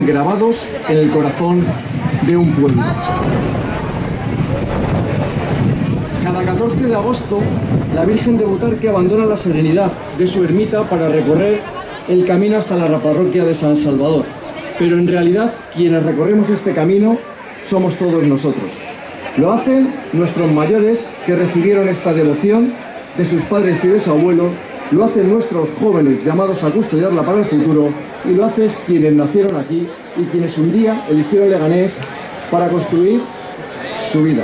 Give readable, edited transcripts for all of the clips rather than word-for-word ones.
grabados en el corazón de un pueblo. Cada 14 de agosto, la Virgen de Butarque abandona la serenidad de su ermita para recorrer el camino hasta la parroquia de San Salvador. Pero en realidad, quienes recorremos este camino somos todos nosotros. Lo hacen nuestros mayores que recibieron esta devoción de sus padres y de su abuelo, lo hacen nuestros jóvenes llamados a custodiarla para el futuro, y lo hacen quienes nacieron aquí y quienes un día eligieron Leganés para construir su vida.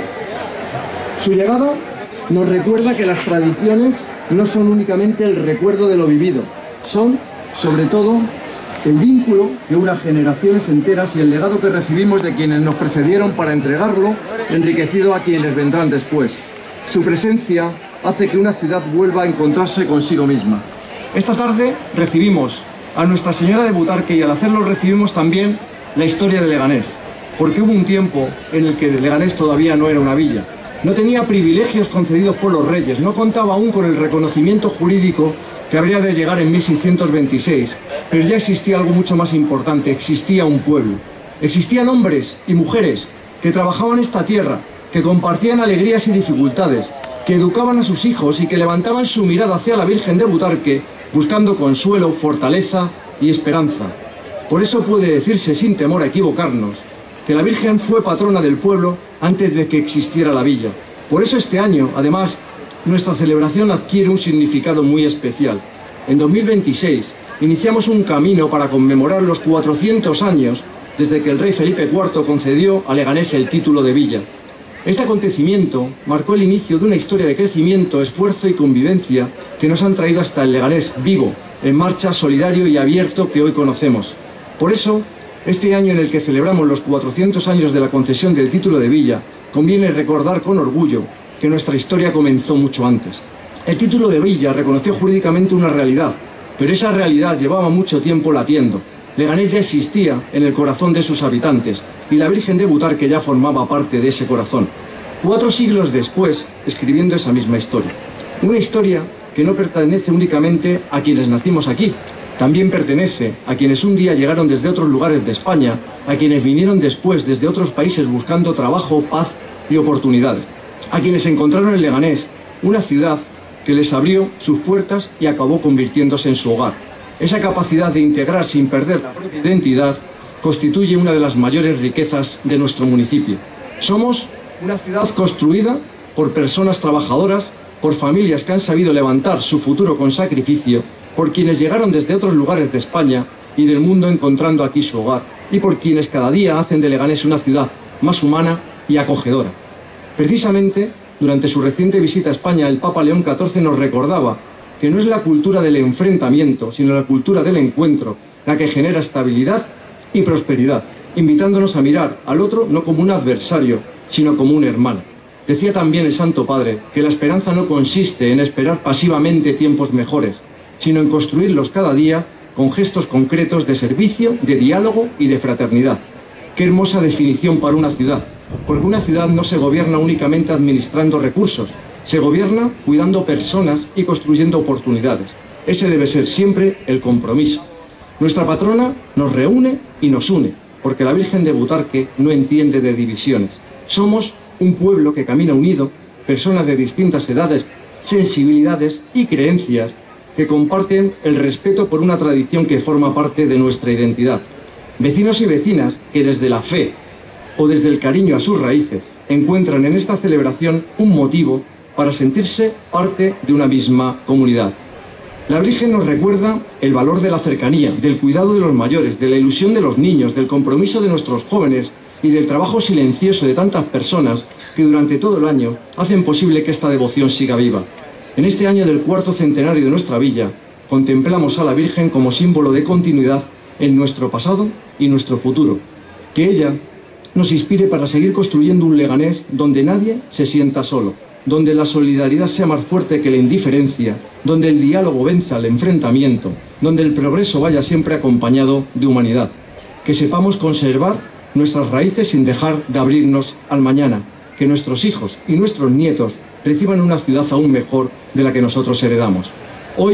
Su llegada nos recuerda que las tradiciones no son únicamente el recuerdo de lo vivido, son, sobre todo, el vínculo que une a generaciones enteras y el legado que recibimos de quienes nos precedieron para entregarlo, enriquecido a quienes vendrán después. Su presencia hace que una ciudad vuelva a encontrarse consigo misma. Esta tarde recibimos a Nuestra Señora de Butarque y al hacerlo recibimos también la historia de Leganés, porque hubo un tiempo en el que Leganés todavía no era una villa. No tenía privilegios concedidos por los reyes, no contaba aún con el reconocimiento jurídico que habría de llegar en 1626, pero ya existía algo mucho más importante, existía un pueblo. Existían hombres y mujeres que trabajaban esta tierra, que compartían alegrías y dificultades, que educaban a sus hijos y que levantaban su mirada hacia la Virgen de Butarque, buscando consuelo, fortaleza y esperanza. Por eso puede decirse, sin temor a equivocarnos, que la Virgen fue patrona del pueblo antes de que existiera la villa. Por eso este año, además, nuestra celebración adquiere un significado muy especial. En 2026 iniciamos un camino para conmemorar los 400 años desde que el rey Felipe IV concedió a Leganés el título de villa. Este acontecimiento marcó el inicio de una historia de crecimiento, esfuerzo y convivencia que nos han traído hasta el Leganés vivo, en marcha, solidario y abierto que hoy conocemos. Por eso, este año en el que celebramos los 400 años de la concesión del título de villa, conviene recordar con orgullo que nuestra historia comenzó mucho antes. El título de villa reconoció jurídicamente una realidad, pero esa realidad llevaba mucho tiempo latiendo. Leganés ya existía en el corazón de sus habitantes y la Virgen de Butarque ya formaba parte de ese corazón. 4 siglos después, escribiendo esa misma historia. Una historia que no pertenece únicamente a quienes nacimos aquí, también pertenece a quienes un día llegaron desde otros lugares de España, a quienes vinieron después desde otros países buscando trabajo, paz y oportunidades, a quienes encontraron en Leganés una ciudad que les abrió sus puertas y acabó convirtiéndose en su hogar. Esa capacidad de integrar sin perder la propia identidad constituye una de las mayores riquezas de nuestro municipio. Somos una ciudad construida por personas trabajadoras, por familias que han sabido levantar su futuro con sacrificio, por quienes llegaron desde otros lugares de España y del mundo encontrando aquí su hogar, y por quienes cada día hacen de Leganés una ciudad más humana y acogedora. Precisamente, durante su reciente visita a España, el Papa León XIV nos recordaba que no es la cultura del enfrentamiento, sino la cultura del encuentro, la que genera estabilidad y prosperidad, invitándonos a mirar al otro no como un adversario, sino como un hermano. Decía también el Santo Padre que la esperanza no consiste en esperar pasivamente tiempos mejores, sino en construirlos cada día con gestos concretos de servicio, de diálogo y de fraternidad. Qué hermosa definición para una ciudad, porque una ciudad no se gobierna únicamente administrando recursos, se gobierna cuidando personas y construyendo oportunidades. Ese debe ser siempre el compromiso. Nuestra patrona nos reúne y nos une, porque la Virgen de Butarque no entiende de divisiones. Somos un pueblo que camina unido, personas de distintas edades, sensibilidades y creencias que comparten el respeto por una tradición que forma parte de nuestra identidad. Vecinos y vecinas que desde la fe o desde el cariño a sus raíces encuentran en esta celebración un motivo para sentirse parte de una misma comunidad. La Virgen nos recuerda el valor de la cercanía, del cuidado de los mayores, de la ilusión de los niños, del compromiso de nuestros jóvenes y del trabajo silencioso de tantas personas que durante todo el año hacen posible que esta devoción siga viva. En este año del 4º centenario de nuestra villa, contemplamos a la Virgen como símbolo de continuidad en nuestro pasado y nuestro futuro. Que ella nos inspire para seguir construyendo un Leganés donde nadie se sienta solo, donde la solidaridad sea más fuerte que la indiferencia, donde el diálogo venza al enfrentamiento, donde el progreso vaya siempre acompañado de humanidad. Que sepamos conservar nuestras raíces sin dejar de abrirnos al mañana, que nuestros hijos y nuestros nietos reciban una ciudad aún mejor de la que nosotros heredamos. Hoy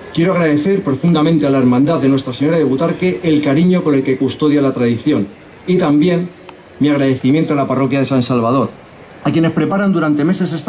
Quiero agradecer profundamente a la Hermandad de Nuestra Señora de Butarque el cariño con el que custodia la tradición y también mi agradecimiento a la parroquia de San Salvador, a quienes preparan durante meses esta